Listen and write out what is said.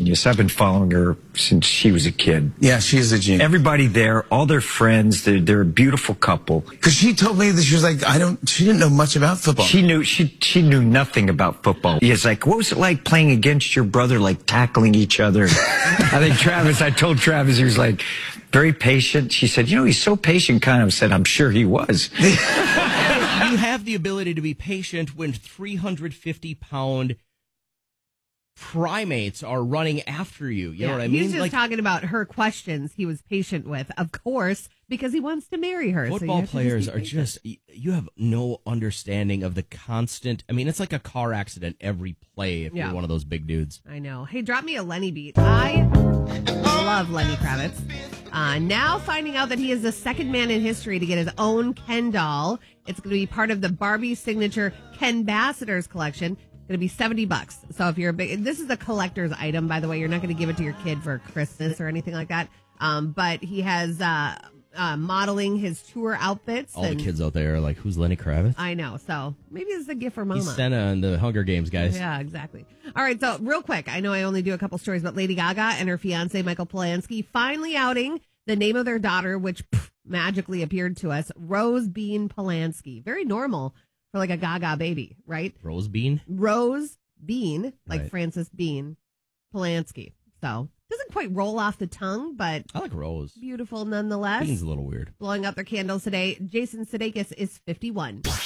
genius. I've been following her since she was a kid. Yeah, she's a genius. Everybody there, all their friends, they're a beautiful couple. Because she told me that she was like, she didn't know much about football. She knew nothing about football. It's like, what was it like playing against your brother, like tackling each other? I told Travis, he was like very patient. She said, he's so patient, kind of said, I'm sure he was. You have the ability to be patient when 350-pound primates are running after you. You know what I mean? He's just talking about her questions he was patient with, of course, because he wants to marry her. Football players are just, you have no understanding of the constant, it's like a car accident every play if you're one of those big dudes. I know. Hey, drop me a Lenny beat. I love Lenny Kravitz. Now finding out that he is the second man in history to get his own Ken doll. It's going to be part of the Barbie signature Ken Bassiters collection. It's going to be $70. So if you're this is a collector's item, by the way. You're not going to give it to your kid for Christmas or anything like that. But he has modeling his tour outfits. All the kids out there are like, who's Lenny Kravitz? I know. So maybe it's a gift for Mama. He's Senna in the Hunger Games, guys. Yeah, exactly. All right. So real quick, I know I only do a couple stories, but Lady Gaga and her fiance, Michael Polanski, finally outing the name of their daughter, which magically appeared to us, Rose Bean Polanski. Very normal for like a Gaga baby, right? Rose Bean? Rose Bean, like right. Frances Bean Polanski. So doesn't quite roll off the tongue, but I like Rose. Beautiful nonetheless. Bean's a little weird. Blowing out their candles today. Jason Sudeikis is 51.